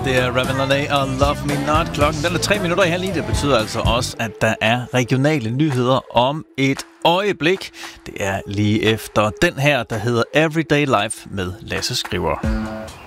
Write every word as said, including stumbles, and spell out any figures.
her, det er Ravin Lenae og Love Me Not. Klokken den er tre minutter i halv ni. Det betyder altså også, at der er regionale nyheder om et øjeblik. Det er lige efter den her, der hedder Everyday Life med Lasse Skriver.